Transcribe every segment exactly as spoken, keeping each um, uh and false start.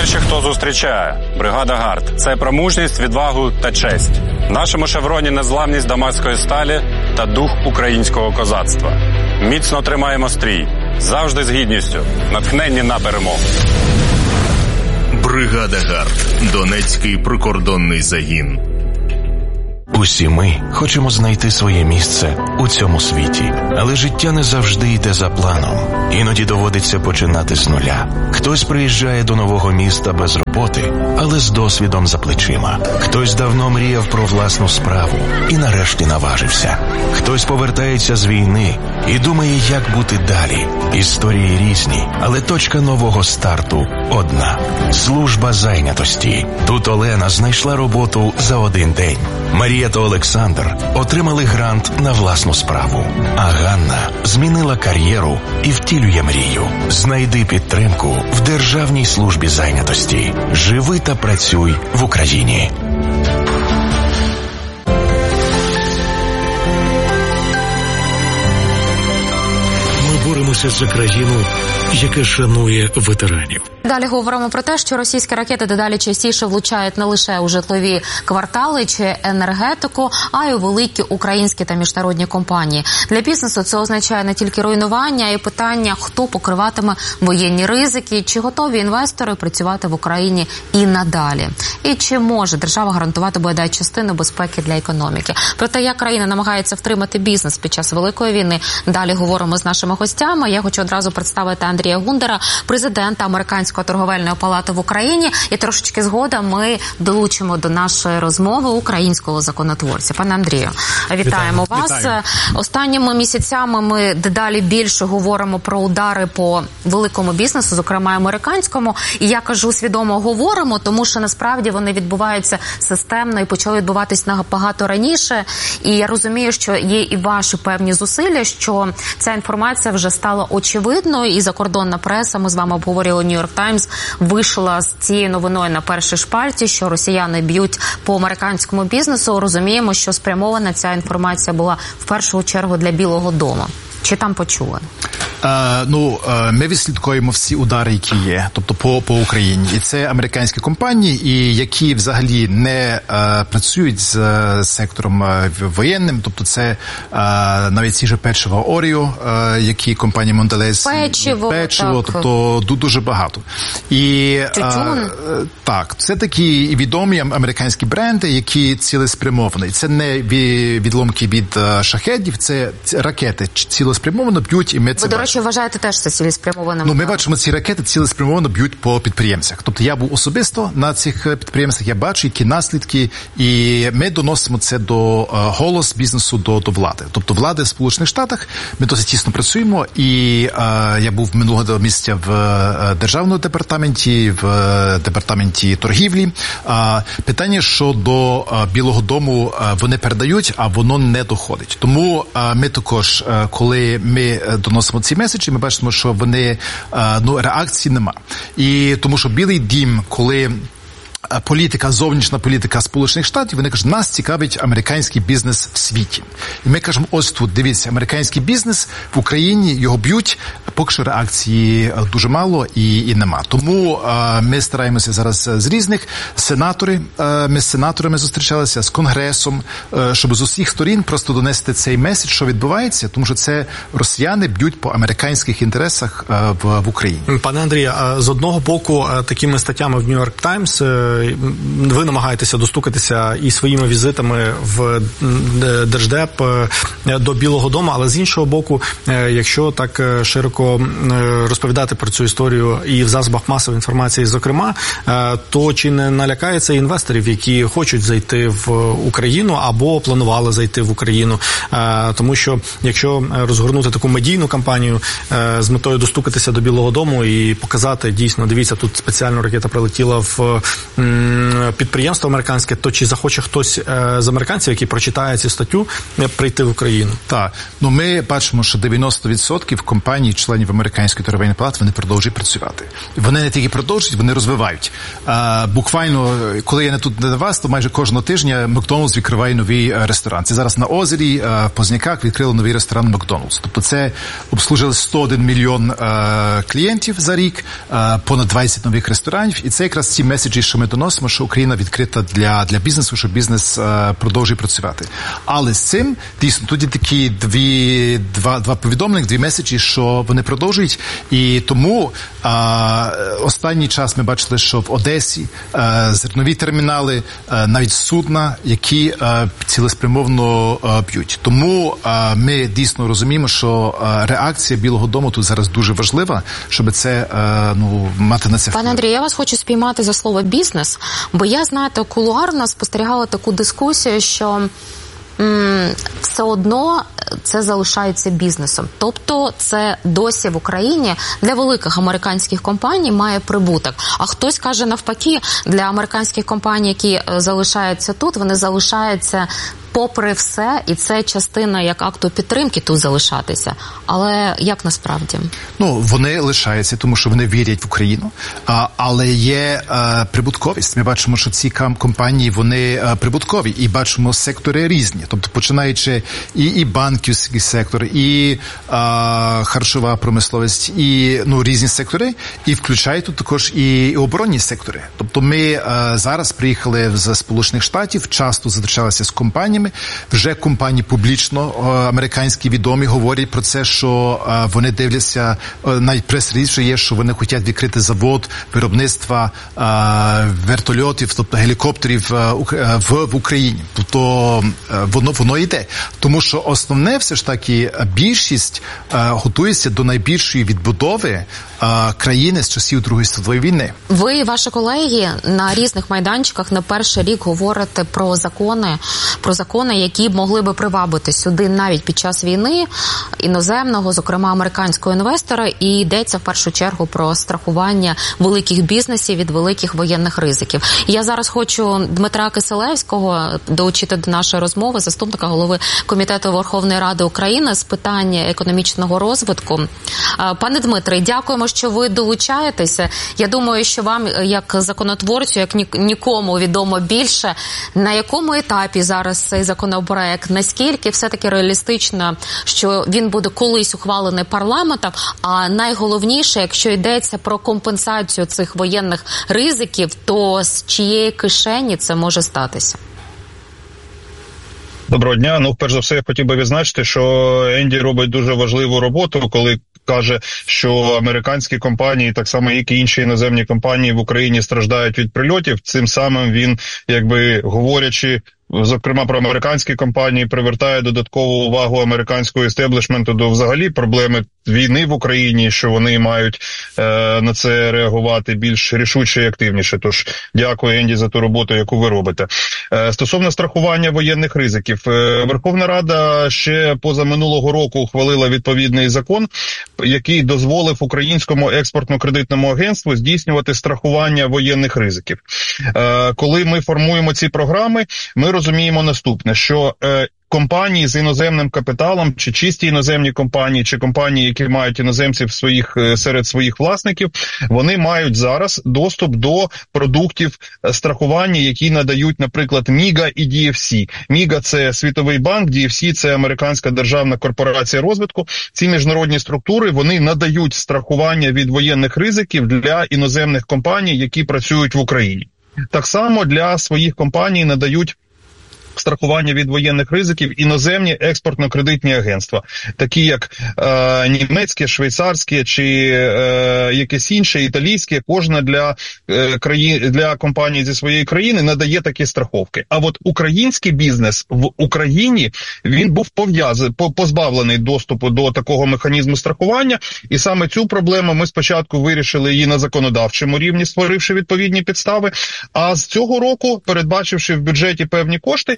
Перші, хто зустрічає. Бригада «Гард». Це про мужність, відвагу та честь. В нашому шевроні незламність дамаської сталі та дух українського козацтва. Міцно тримаємо стрій. Завжди з гідністю. Натхненні на перемогу. Бригада «Гард». Донецький прикордонний загін. Усі ми хочемо знайти своє місце у цьому світі, але життя не завжди йде за планом. Іноді доводиться починати з нуля. Хтось приїжджає до нового міста без роботи, але з досвідом за плечима. Хтось давно мріяв про власну справу і нарешті наважився. Хтось повертається з війни і думає, як бути далі. Історії різні, але точка нового старту одна. Служба зайнятості. Тут Олена знайшла роботу за один день. Марія та Олександр отримали грант на власну справу. А Ганна змінила кар'єру і втілює мрію. Знайди підтримку в Державній службі зайнятості. Живи та працюй в Україні. Ми боремося за країну, яка шанує ветеранів. Далі говоримо про те, що російські ракети дедалі частіше влучають не лише у житлові квартали чи енергетику, а й у великі українські та міжнародні компанії. Для бізнесу це означає не тільки руйнування, а й питання, хто покриватиме воєнні ризики, чи готові інвестори працювати в Україні і надалі. І чи може держава гарантувати бодай частину безпеки для економіки. Про те, як країна намагається втримати бізнес під час Великої війни, далі говоримо з нашими гостями. Я хочу одразу представити Андрія Гундера, президента Американської торговельної палати в Україні, і трошечки згодом ми долучимо до нашої розмови українського законотворця. Пане Андрію, вітаємо, вітаємо вас. Вітаю. Останніми місяцями ми дедалі більше говоримо про удари по великому бізнесу, зокрема американському. І я кажу свідомо говоримо, тому що насправді вони відбуваються системно і почали відбуватись набагато раніше. І я розумію, що є і ваші певні зусилля, що ця інформація вже стала очевидною, і закордонна преса, ми з вами обговорювали Нью-Йорк Таймс, вийшла з цією новиною на першій шпальті, що росіяни б'ють по американському бізнесу. Розуміємо, що спрямована ця інформація була в першу чергу для Білого дому. Чи там почули? Е, ну, е, ми відслідкуємо всі удари, які є, тобто по, по Україні. І це американські компанії, і які взагалі не е, працюють з е, сектором е, воєнним. Тобто це е, навіть ці ж печиво Оріо, е, які компанії Монделез. Печиво, Печиво, так. тобто дуже багато. І е, так, це такі відомі американські бренди, які цілеспрямовані. Це не відломки від шахедів, це ракети цілеспрямовано б'ють, і ми це Ви, до речі, вважаєте теж це цілеспрямованим? Ну, ми бачимо, ці ракети цілеспрямовано б'ють по підприємцях. Тобто я був особисто на цих підприємствах, я бачу, які наслідки, і ми доносимо це до uh, голос бізнесу, до, до влади. Тобто влади в Сполучених Штатах, ми досить тісно працюємо, і uh, я був минулого місяця в uh, Державному департаменті, в uh, департаменті торгівлі. Uh, питання, що до uh, Білого дому uh, вони передають, а воно не доходить. Тому uh, ми також, uh, коли ми доносимо ці меседжі, ми бачимо, що вони, ну, реакції нема. І тому що Білий дім, коли політика, зовнішня політика Сполучених Штатів, вони кажуть, нас цікавить американський бізнес в світі. І ми кажемо, ось тут, дивіться, американський бізнес в Україні, його б'ють, поки що реакції дуже мало і, і нема. Тому а, ми стараємося зараз з різних сенатори, а, ми з сенаторами зустрічалися, з Конгресом, а, щоб з усіх сторін просто донести цей меседж, що відбувається, тому що це росіяни б'ють по американських інтересах а, в, в Україні. Пане Андрію, з одного боку, такими статтями в Нью-Йорк Таймс ви намагаєтеся достукатися і своїми візитами в Держдеп до Білого дому, але з іншого боку, якщо так широко розповідати про цю історію і в засобах масової інформації, зокрема, то чи не налякає це інвесторів, які хочуть зайти в Україну або планували зайти в Україну? Тому що якщо розгорнути таку медійну кампанію з метою достукатися до Білого дому і показати, дійсно, дивіться, тут спеціально ракета прилетіла в підприємство американське, то чи захоче хтось з американців, який прочитає цю статтю, прийти в Україну? Так. Ну, ми бачимо, що дев'яносто відсотків компаній, членів членів американської торговельної палати, вони продовжують працювати. Вони не тільки продовжують, вони розвивають. А, буквально, коли я не тут не до вас, то майже кожного тижня Макдональдс відкриває новий ресторан. Це зараз на озері, в Позняках відкрили новий ресторан Макдональдс. Тобто це обслужили сто один мільйон а, клієнтів за рік, а, понад двадцять нових ресторанів. І це якраз ці меседжі, що ми доносимо, що Україна відкрита для, для бізнесу, що бізнес а, продовжує працювати. Але з цим, дійсно, тут є такі дві, два, два повідомлення, дві меседжі, що вони продовжують. І тому а, останній час ми бачили, що в Одесі а, зернові термінали, а, навіть судна, які а, цілеспрямовно а, б'ють. Тому а, ми дійсно розуміємо, що а, реакція Білого дому тут зараз дуже важлива, щоб це а, ну, мати на це вплив. Пане Андрію, я вас хочу спіймати за слово «бізнес», бо я, знаєте, кулуарно спостерігала таку дискусію, що м- все одно це залишається бізнесом. Тобто це досі в Україні для великих американських компаній має прибуток. А хтось каже навпаки, для американських компаній, які залишаються тут, вони залишаються попри все, і це частина як акту підтримки тут залишатися. Але як насправді? Ну, вони лишаються, тому що вони вірять в Україну, а, але є а, прибутковість. Ми бачимо, що ці компанії, вони а, прибуткові, і бачимо сектори різні. Тобто, починаючи і, і банківський сектор, і а, харчова промисловість, і ну, різні сектори, і включають тут також і, і оборонні сектори. Тобто, ми а, зараз приїхали з Сполучених Штатів, часто зустрічалися з компаніями. Вже компанії публічно, американські відомі, говорять про це, що вони дивляться, навіть прес-реліз, що є, що вони хочуть відкрити завод виробництва вертольотів, тобто гелікоптерів в, в Україні. Тобто воно, воно йде. Тому що основне все ж таки більшість готується до найбільшої відбудови країни з часів Другої світової війни. Ви і ваші колеги на різних майданчиках не перший рік говорите про закони, про закони, які б могли би привабити сюди навіть під час війни іноземного, зокрема американського інвестора, і йдеться в першу чергу про страхування великих бізнесів від великих воєнних ризиків. І я зараз хочу Дмитра Киселевського долучити до нашої розмови, заступника голови Комітету Верховної Ради України з питань економічного розвитку. Пане Дмитре, дякуємо, що ви долучаєтеся. Я думаю, що вам, як законотворцю, як нікому відомо більше, на якому етапі зараз цей законопроект, наскільки все-таки реалістично, що він буде колись ухвалений парламентом, а найголовніше, якщо йдеться про компенсацію цих воєнних ризиків, то з чиєї кишені це може статися? Доброго дня. Ну, перш за все, я хотів би відзначити, що Енді робить дуже важливу роботу, коли каже, що американські компанії, так само як і інші іноземні компанії в Україні, страждають від прильотів. Цим самим він, якби говорячи, зокрема про американські компанії, привертає додаткову увагу американського істеблішменту до взагалі проблеми війни в Україні, що вони мають е, на це реагувати більш рішуче і активніше. Тож дякую, Енді, за ту роботу, яку ви робите. Е, стосовно страхування воєнних ризиків, е, Верховна Рада ще позаминулого року ухвалила відповідний закон, який дозволив Українському експортно-кредитному агентству здійснювати страхування воєнних ризиків. Е, коли ми формуємо ці програми, ми розуміємо наступне, що е, компанії з іноземним капіталом, чи чисті іноземні компанії, чи компанії, які мають іноземців своїх, серед своїх власників, вони мають зараз доступ до продуктів страхування, які надають, наприклад, Міга і ді еф сі. Міга – це Світовий банк, ді еф сі – це Американська державна корпорація розвитку. Ці міжнародні структури, вони надають страхування від воєнних ризиків для іноземних компаній, які працюють в Україні. Так само для своїх компаній надають страхування від воєнних ризиків іноземні експортно-кредитні агентства, такі як е, німецьке, швейцарське чи е, якесь інше, італійське, кожна для, е, країн, для компаній зі своєї країни надає такі страховки. А от український бізнес в Україні, він був пов'язаний, позбавлений доступу до такого механізму страхування, і саме цю проблему ми спочатку вирішили її на законодавчому рівні, створивши відповідні підстави, а з цього року, передбачивши в бюджеті певні кошти,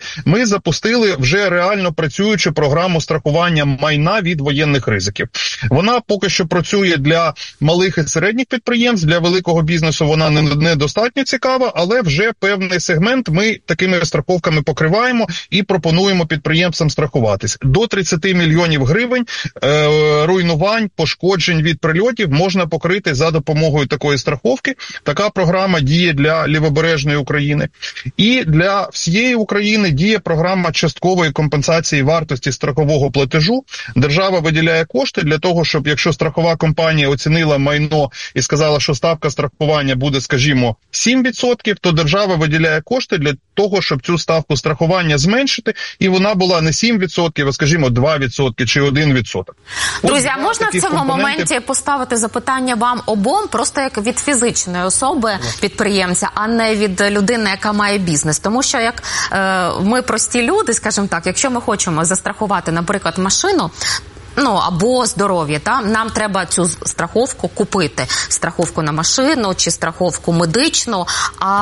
ми запустили вже реально працюючу програму страхування майна від воєнних ризиків. Вона поки що працює для малих і середніх підприємств, для великого бізнесу вона недостатньо цікава, але вже певний сегмент ми такими страховками покриваємо і пропонуємо підприємцям страхуватись. До тридцять мільйонів гривень е, руйнувань, пошкоджень від прильотів можна покрити за допомогою такої страховки. Така програма діє для Лівобережної України. І для всієї України діє програма часткової компенсації вартості страхового платежу. Держава виділяє кошти для того, щоб якщо страхова компанія оцінила майно і сказала, що ставка страхування буде, скажімо, сім відсотків, то держава виділяє кошти для того, щоб цю ставку страхування зменшити, і вона була не сім відсотків, а, скажімо, два відсотки чи один відсоток. Друзі, а можна в цьому компоненти... моменті поставити запитання вам обом, просто як від фізичної особи, підприємця, а не від людини, яка має бізнес? Тому що, як е, ми прості люди, скажімо так, якщо ми хочемо застрахувати, наприклад, машину, ну, або здоров'я, та нам треба цю страховку купити. Страховку на машину чи страховку медичну, а